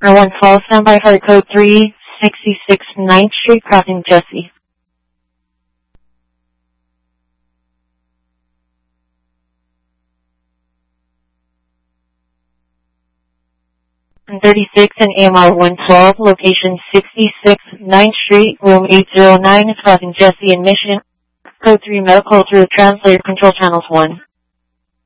R1 call, standby for code 366 9th Street, crossing Jesse. 36 and AMR 112, location 66 9th Street, room 809, crossing Jesse and Mission. Code 3 medical through translator control channels 1.